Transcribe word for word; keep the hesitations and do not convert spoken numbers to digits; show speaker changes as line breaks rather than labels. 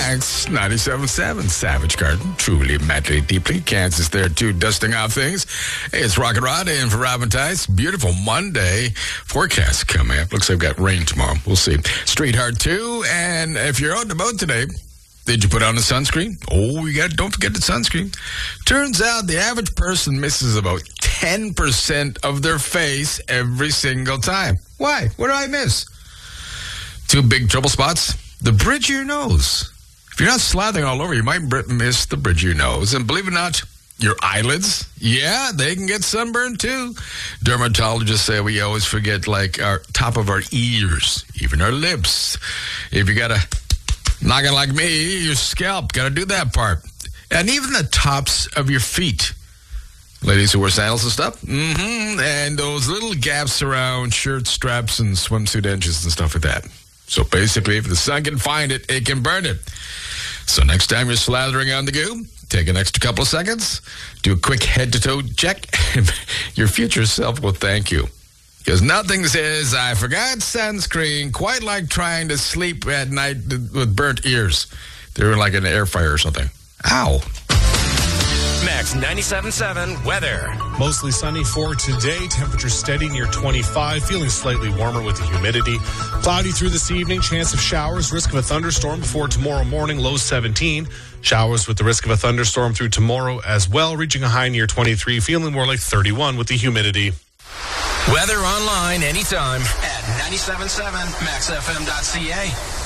Max ninety-seven point seven. Savage Garden, truly, madly, deeply. Kansas there, too, dusting off things. Hey, it's Rocket Rod in for Robin Tice. Beautiful Monday. Forecast coming up. Looks like we've got rain tomorrow. We'll see. Street hard, too. And if you're on the boat today, did you put on the sunscreen? Oh, you got don't forget the sunscreen. Turns out the average person misses about ten percent of their face every single time. Why? What do I miss? Two big trouble spots. The bridge of your nose. If you're not slathering all over, you might miss the bridge of your nose. And believe it or not, your eyelids, yeah, they can get sunburned too. Dermatologists say we always forget, like, our top of our ears, even our lips. If you got a noggin like me, your scalp, got to do that part. And even the tops of your feet. Ladies who wear sandals and stuff. Mm-hmm. And those little gaps around shirt straps and swimsuit edges and stuff like that. So basically, if the sun can find it, it can burn it. So next time you're slathering on the goo, take an extra couple of seconds, do a quick head-to-toe check, and your future self will thank you. Because nothing says, I forgot sunscreen, quite like trying to sleep at night with burnt ears. They're like an air fryer or something. Ow.
Max ninety-seven point seven weather.
Mostly sunny for today. Temperature steady near twenty-five. Feeling slightly warmer with the humidity. Cloudy through this evening. Chance of showers. Risk of a thunderstorm before tomorrow morning. Low seventeen. Showers with the risk of a thunderstorm through tomorrow as well. Reaching a high near twenty-three. Feeling more like thirty-one with the humidity.
Weather online anytime at ninety-seven point seven max f m dot c a.